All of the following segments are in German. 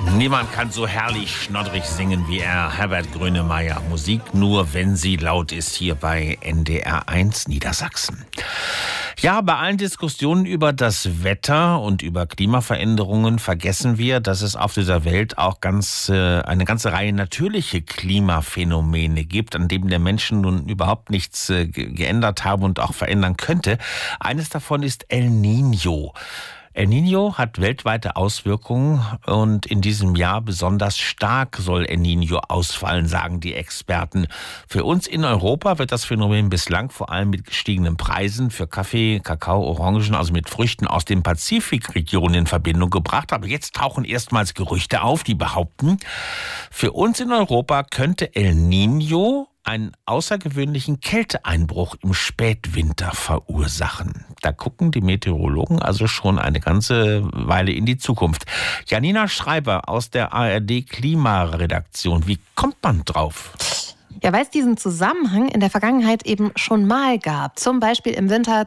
Niemand kann so herrlich schnoddrig singen wie er, Herbert Grönemeyer. Musik nur, wenn sie laut ist, hier bei NDR1 Niedersachsen. Ja, bei allen Diskussionen über das Wetter und über Klimaveränderungen vergessen wir, dass es auf dieser Welt auch eine ganze Reihe natürliche Klimaphänomene gibt, an denen der Menschen nun überhaupt nichts geändert haben und auch verändern könnte. Eines davon ist El Niño. El Niño hat weltweite Auswirkungen und in diesem Jahr besonders stark soll El Niño ausfallen, sagen die Experten. Für uns in Europa wird das Phänomen bislang vor allem mit gestiegenen Preisen für Kaffee, Kakao, Orangen, also mit Früchten aus den Pazifikregionen in Verbindung gebracht. Aber jetzt tauchen erstmals Gerüchte auf, die behaupten, für uns in Europa könnte El Niño einen außergewöhnlichen Kälteeinbruch im Spätwinter verursachen. Da gucken die Meteorologen also schon eine ganze Weile in die Zukunft. Janina Schreiber aus der ARD Klimaredaktion. Wie kommt man drauf? Ja, weil es diesen Zusammenhang in der Vergangenheit eben schon mal gab. Zum Beispiel im Winter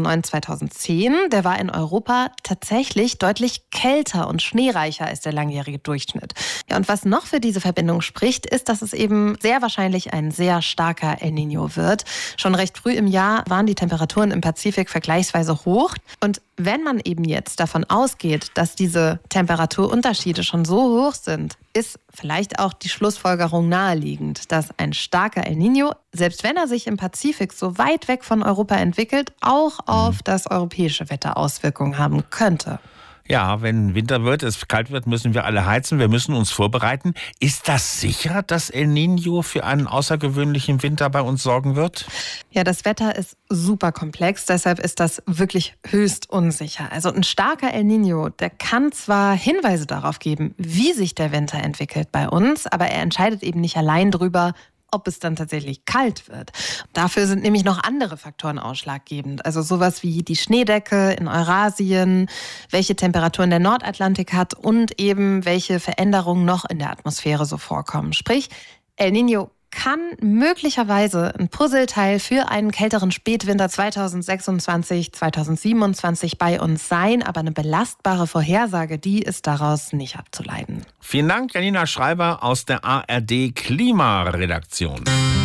2009/2010. Der war in Europa tatsächlich deutlich kälter und schneereicher als der langjährige Durchschnitt. Ja, und was noch für diese Verbindung spricht, ist, dass es eben sehr wahrscheinlich ein sehr starker El Niño wird. Schon recht früh im Jahr waren die Temperaturen im Pazifik vergleichsweise hoch. Und wenn man eben jetzt davon ausgeht, dass diese Temperaturunterschiede schon so hoch sind, ist vielleicht auch die Schlussfolgerung naheliegend, dass ein starker El Niño, selbst wenn er sich im Pazifik so weit weg von Europa entwickelt, auch auf das europäische Wetter Auswirkungen haben könnte. Ja, wenn Winter wird, es kalt wird, müssen wir alle heizen, wir müssen uns vorbereiten. Ist das sicher, dass El Niño für einen außergewöhnlichen Winter bei uns sorgen wird? Ja, das Wetter ist super komplex, deshalb ist das wirklich höchst unsicher. Also ein starker El Niño, der kann zwar Hinweise darauf geben, wie sich der Winter entwickelt bei uns, aber er entscheidet eben nicht allein drüber, ob es dann tatsächlich kalt wird. Dafür sind nämlich noch andere Faktoren ausschlaggebend. Also sowas wie die Schneedecke in Eurasien, welche Temperaturen der Nordatlantik hat und eben welche Veränderungen noch in der Atmosphäre so vorkommen. Sprich, El Niño kann möglicherweise ein Puzzleteil für einen kälteren Spätwinter 2026, 2027 bei uns sein, aber eine belastbare Vorhersage, die ist daraus nicht abzuleiten. Vielen Dank, Janina Schreiber aus der ARD Klimaredaktion.